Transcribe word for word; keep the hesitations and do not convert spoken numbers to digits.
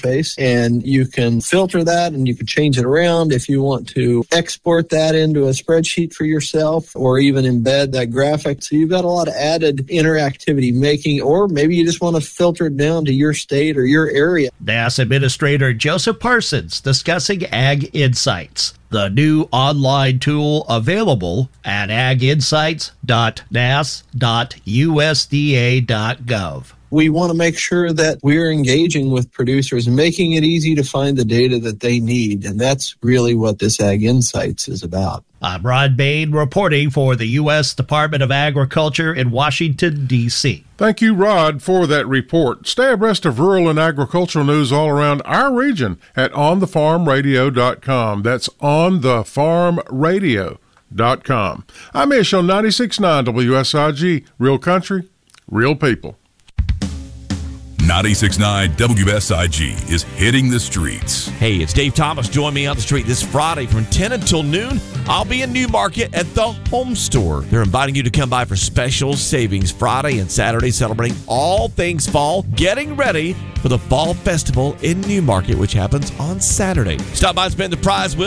interface, and you can filter that and you can change it around if you want to export that into a spreadsheet for yourself or even embed that graphic. So you've got a lot of added interactivity making, or maybe you just want to filter it down to your state or your area. N A S Administrator Joseph Parsons discussing Ag Insights, the new online tool available at ag insights dot n a s dot u s d a dot gov. We want to make sure that we're engaging with producers and making it easy to find the data that they need, and that's really what this Ag Insights is about. I'm Rod Bain reporting for the U S Department of Agriculture in Washington, D C Thank you, Rod, for that report. Stay abreast of rural and agricultural news all around our region at on the farm radio dot com. That's on the farm radio dot com. I'm Ish on ninety-six point nine W S I G, Real Country, Real People. ninety-six point nine W S I G is hitting the streets. Hey, it's Dave Thomas. Join me on the street this Friday from ten until noon. I'll be in Newmarket at the Home Store. They're inviting you to come by for special savings Friday and Saturday, celebrating all things fall, getting ready for the Fall Festival in Newmarket, which happens on Saturday. Stop by and spend the prize wheel.